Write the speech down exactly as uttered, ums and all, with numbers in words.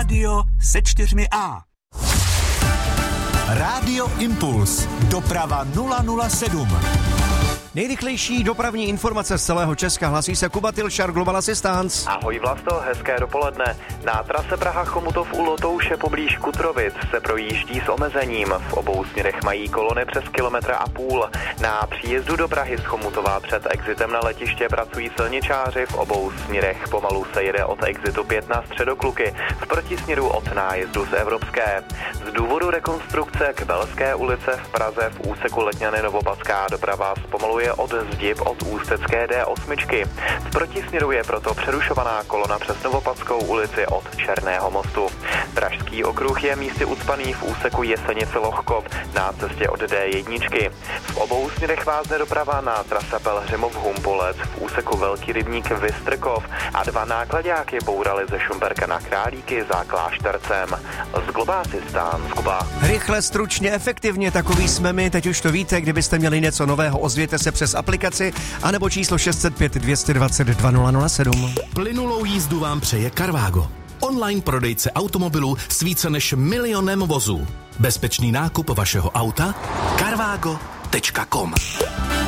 Rádio se čtyřmi A. Rádio Impuls. Doprava nula nula sedm. Nejrychlejší dopravní informace z celého Česka, hlasí se Kuba Tilšar, Global Assistance. Ahoj Vlasto, hezké dopoledne. Na trase Praha-Chomutov u Lotouše poblíž Kutrovic se projíždí s omezením. V obou směrech mají kolony přes kilometr a půl. Na příjezdu do Prahy z Chomutova před exitem na letiště pracují silničáři. V obou směrech pomalu se jede od exitu pět na Středokluky, v protisměru od nájezdu z Evropské. Z důvodu rekonstrukce Kbelské ulice v Praze v úseku Letňany Novopadská doprava zpomaluje od Zdib od Ústecké D osm. V protisměru je proto přerušovaná kolona přes Novopadskou ulici od Černého mostu. Pražský okruh je místy ucpaný v úseku Jesenice-Lochkov na cestě od D jedna. V obou směrech vázne doprava na trase Pelhřimov-Humpolec v úseku Velký rybník Vystrkov a dva náklaďáky bourali ze Šumperka na Králíky za Kláštercem. Z Global Assistance Kuba. Rychle, stručně, efektivně, takový jsme my, teď už to víte, kdybyste měli něco nového, ozvěte se přes aplikaci anebo číslo šest set pět dvě dva nula dva nula nula sedm. Plynulou jízdu vám přeje Carvago. Online prodejce automobilů s více než milionem vozů. Bezpečný nákup vašeho auta? carvago tečka com